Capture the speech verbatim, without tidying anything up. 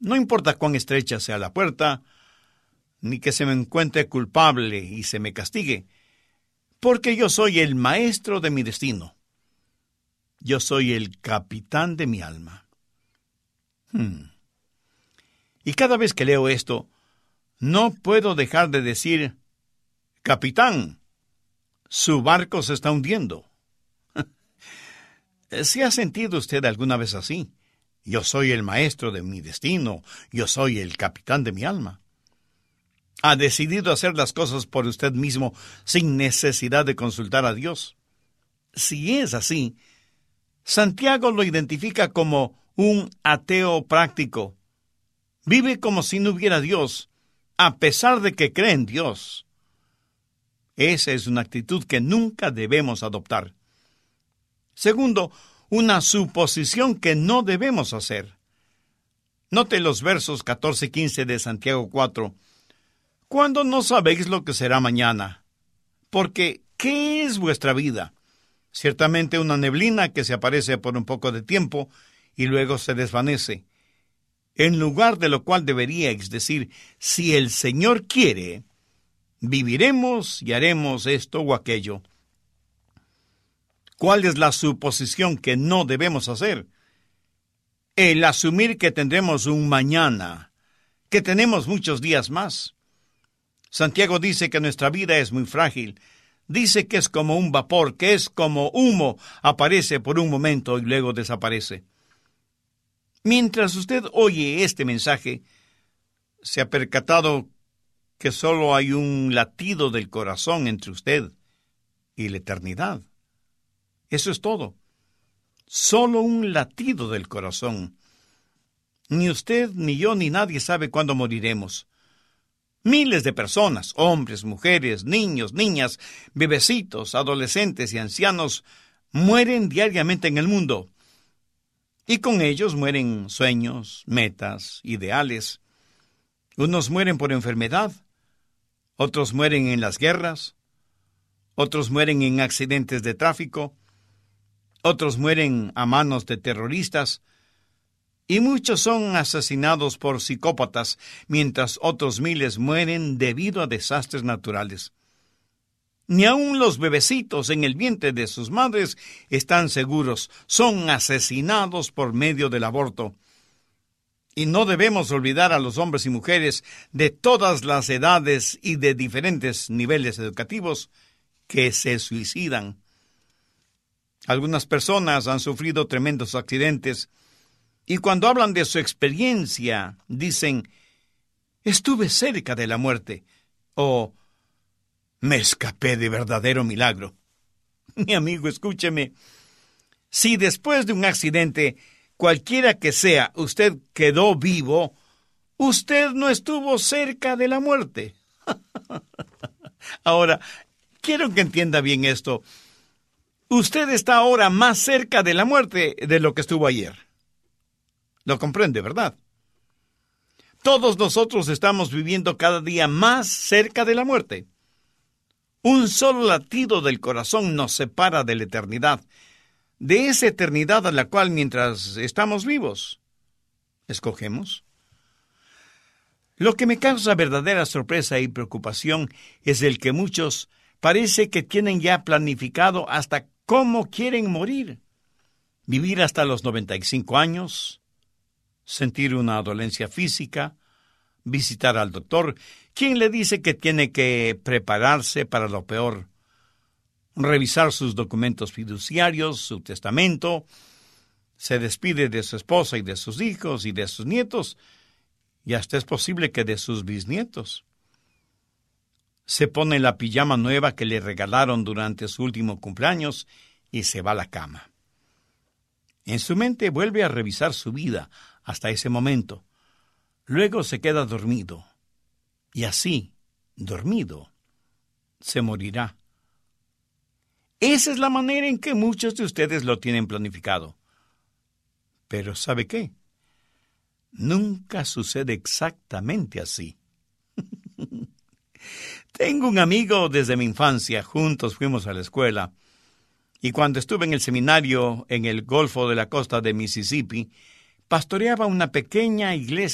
No importa cuán estrecha sea la puerta, ni que se me encuentre culpable y se me castigue, porque yo soy el maestro de mi destino. Yo soy el capitán de mi alma. Hmm. Y cada vez que leo esto, no puedo dejar de decir, capitán, su barco se está hundiendo. ¿Se ha sentido usted alguna vez así? Yo soy el maestro de mi destino, yo soy el capitán de mi alma. ¿Ha decidido hacer las cosas por usted mismo sin necesidad de consultar a Dios? Si es así, Santiago lo identifica como un ateo práctico. Vive como si no hubiera Dios, a pesar de que cree en Dios. Esa es una actitud que nunca debemos adoptar. Segundo, una suposición que no debemos hacer. Note los versos catorce y quince de Santiago cuatro. Cuando no sabéis lo que será mañana. Porque, ¿qué es vuestra vida? Ciertamente una neblina que se aparece por un poco de tiempo y luego se desvanece. En lugar de lo cual deberíais decir, si el Señor quiere, viviremos y haremos esto o aquello. ¿Cuál es la suposición que no debemos hacer? El asumir que tendremos un mañana, que tenemos muchos días más. Santiago dice que nuestra vida es muy frágil. Dice que es como un vapor, que es como humo, aparece por un momento y luego desaparece. Mientras usted oye este mensaje, ¿se ha percatado que solo hay un latido del corazón entre usted y la eternidad? Eso es todo. Solo un latido del corazón. Ni usted, ni yo, ni nadie sabe cuándo moriremos. Miles de personas, hombres, mujeres, niños, niñas, bebecitos, adolescentes y ancianos, mueren diariamente en el mundo. Y con ellos mueren sueños, metas, ideales. Unos mueren por enfermedad, otros mueren en las guerras, otros mueren en accidentes de tráfico, otros mueren a manos de terroristas, y muchos son asesinados por psicópatas, mientras otros miles mueren debido a desastres naturales. Ni aun los bebecitos en el vientre de sus madres están seguros, son asesinados por medio del aborto. Y no debemos olvidar a los hombres y mujeres de todas las edades y de diferentes niveles educativos que se suicidan. Algunas personas han sufrido tremendos accidentes y cuando hablan de su experiencia dicen, estuve cerca de la muerte o me escapé de verdadero milagro. Mi amigo, escúcheme, si después de un accidente, cualquiera que sea, usted quedó vivo, usted no estuvo cerca de la muerte. Ahora, quiero que entienda bien esto. Usted está ahora más cerca de la muerte de lo que estuvo ayer. Lo comprende, ¿verdad? Todos nosotros estamos viviendo cada día más cerca de la muerte. Un solo latido del corazón nos separa de la eternidad, de esa eternidad a la cual mientras estamos vivos, escogemos. Lo que me causa verdadera sorpresa y preocupación es el que muchos parece que tienen ya planificado hasta cómo quieren morir. Vivir hasta los noventa y cinco años, sentir una dolencia física, visitar al doctor, quien le dice que tiene que prepararse para lo peor, revisar sus documentos fiduciarios, su testamento, se despide de su esposa y de sus hijos y de sus nietos, y hasta es posible que de sus bisnietos. Se pone la pijama nueva que le regalaron durante su último cumpleaños y se va a la cama. En su mente vuelve a revisar su vida hasta ese momento. Luego se queda dormido. Y así, dormido, se morirá. Esa es la manera en que muchos de ustedes lo tienen planificado. Pero ¿sabe qué? Nunca sucede exactamente así. Tengo un amigo desde mi infancia, juntos fuimos a la escuela, y cuando estuve en el seminario en el Golfo de la costa de Mississippi, pastoreaba una pequeña iglesia